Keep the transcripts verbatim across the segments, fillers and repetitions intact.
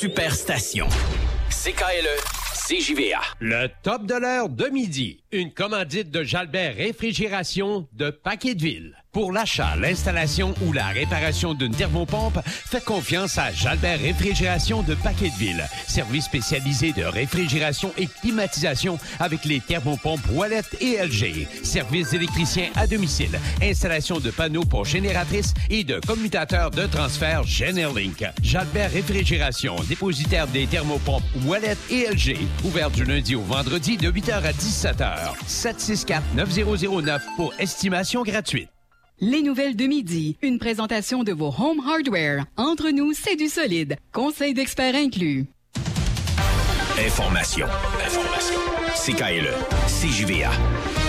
Superstation. C K L E, C J V A. Le top de l'heure de midi. Une commandite de Jalbert Réfrigération de Paqueteville. Pour l'achat, l'installation ou la réparation d'une thermopompe, faites confiance à Jalbert Réfrigération de Paqueteville. Service spécialisé de réfrigération et climatisation avec les thermopompes Wallet et L G. Service d'électricien à domicile. Installation de panneaux pour génératrices et de commutateurs de transfert Generlink. Jalbert Réfrigération, dépositaire des thermopompes Wallet et L G. Ouvert du lundi au vendredi de huit heures à dix-sept heures. sept six quatre neuf zéro zéro neuf pour estimation gratuite. Les nouvelles de midi. Une présentation de vos Home Hardware. Entre nous, c'est du solide. Conseil d'experts inclus. Information. Information. C K L E, C J V A.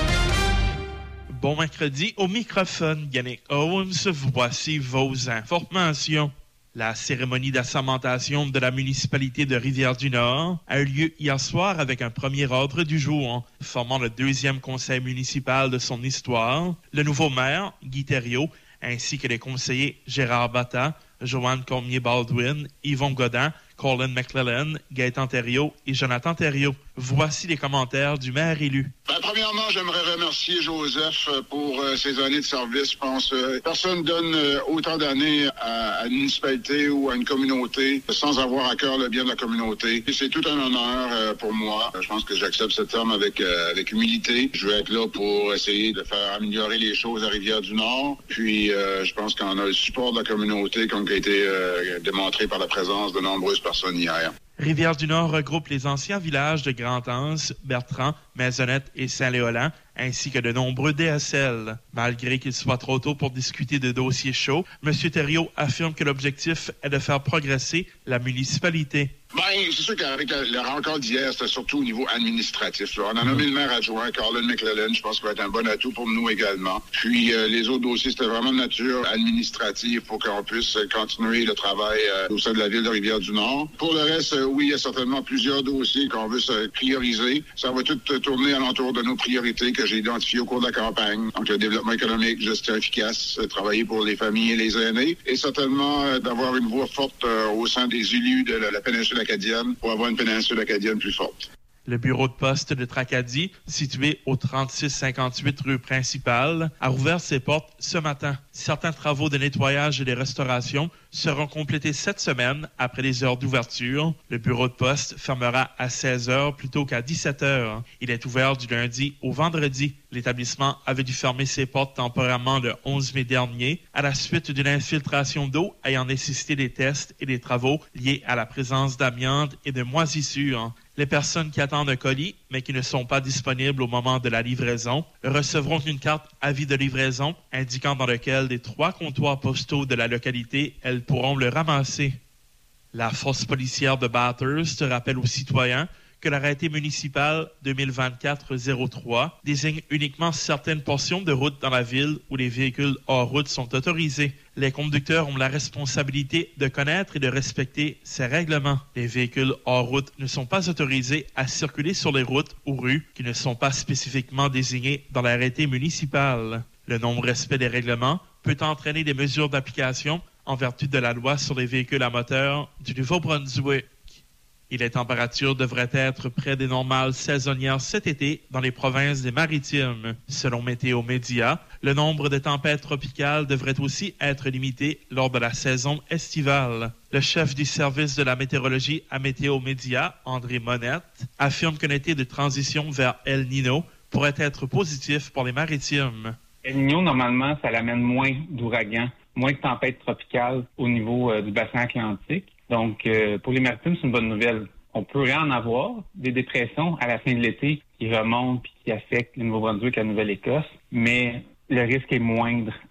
Bon mercredi, au microphone, Yannick Owens, voici vos informations. La cérémonie d'assermentation de la municipalité de Rivière-du-Nord a eu lieu hier soir avec un premier ordre du jour, formant le deuxième conseil municipal de son histoire. Le nouveau maire, Guy Thériault, ainsi que les conseillers Gérard Batta, Joanne Cormier-Baldwin, Yvon Godin, Colin McClellan, Gaëtan Thériault et Jonathan Thériault. Voici les commentaires du maire élu. Ben, premièrement, j'aimerais remercier Joseph pour euh, ses années de service. Je pense euh, personne donne euh, autant d'années à, à une municipalité ou à une communauté sans avoir à cœur le bien de la communauté. Et c'est tout un honneur euh, pour moi. Je pense que j'accepte ce terme avec, euh, avec humilité. Je vais être là pour essayer de faire améliorer les choses à Rivière-du-Nord. Puis, euh, je pense qu'on a le support de la communauté comme qui a été euh, démontré par la présence de nombreuses personnes hier. Rivière-du-Nord regroupe les anciens villages de Grand-Anse, Bertrand, Maisonnette et Saint-Léolin, ainsi que de nombreux D S L. Malgré qu'il soit trop tôt pour discuter de dossiers chauds, M. Thériault affirme que l'objectif est de faire progresser la municipalité. Ben, c'est sûr qu'avec la, la rencontre d'hier, c'était surtout au niveau administratif. Là. On a nommé le maire adjoint, Colin McClellan. Je pense qu'il va être un bon atout pour nous également. Puis, euh, les autres dossiers, c'était vraiment de nature administrative pour qu'on puisse continuer le travail euh, au sein de la ville de Rivière-du-Nord. Pour le reste, euh, oui, il y a certainement plusieurs dossiers qu'on veut se prioriser. Ça va tout tourner alentour de nos priorités que j'ai identifiées au cours de la campagne. Donc, le développement économique, gestion efficace, euh, travailler pour les familles et les aînés. Et certainement euh, d'avoir une voix forte euh, au sein des élus de la, la péninsule acadienne pour avoir une péninsule acadienne plus forte. Le bureau de poste de Tracadie, situé au trente-six cinquante-huit rue principale, a rouvert ses portes ce matin. Certains travaux de nettoyage et de restauration seront complétés cette semaine après les heures d'ouverture. Le bureau de poste fermera à seize heures plutôt qu'à dix-sept heures. Il est ouvert du lundi au vendredi. L'établissement avait dû fermer ses portes temporairement le onze mai dernier à la suite d'une infiltration d'eau ayant nécessité des tests et des travaux liés à la présence d'amiante et de moisissures. Les personnes qui attendent un colis, mais qui ne sont pas disponibles au moment de la livraison, recevront une carte avis de livraison indiquant dans lequel des trois comptoirs postaux de la localité, elles pourront le ramasser. La force policière de Bathurst rappelle aux citoyens que l'arrêté municipal deux mille vingt-quatre zéro trois désigne uniquement certaines portions de route dans la ville où les véhicules hors route sont autorisés. Les conducteurs ont la responsabilité de connaître et de respecter ces règlements. Les véhicules hors route ne sont pas autorisés à circuler sur les routes ou rues qui ne sont pas spécifiquement désignées dans l'arrêté municipal. Le non-respect des règlements peut entraîner des mesures d'application en vertu de la loi sur les véhicules à moteur du Nouveau-Brunswick. Et les températures devraient être près des normales saisonnières cet été dans les provinces des Maritimes. Selon Météo Média, le nombre de tempêtes tropicales devrait aussi être limité lors de la saison estivale. Le chef du service de la météorologie à Météo Média, André Monette, affirme qu'un été de transition vers El Niño pourrait être positif pour les Maritimes. El Niño, normalement, ça l'amène moins d'ouragans, moins de tempêtes tropicales au niveau euh, du bassin atlantique. Donc, euh, pour les Maritimes, c'est une bonne nouvelle. On pourrait en avoir des dépressions à la fin de l'été qui remontent et qui affectent le Nouveau-Brunswick et la Nouvelle-Écosse, mais le risque est moindre